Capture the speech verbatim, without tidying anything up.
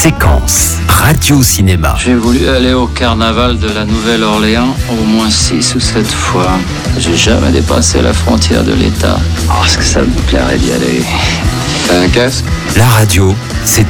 Séquence radio-cinéma. J'ai voulu aller au carnaval de la Nouvelle-Orléans au moins six ou sept fois. J'ai jamais dépassé la frontière de l'État. Parce que ça me plairait d'y aller. T'as un casque ? La radio, c'est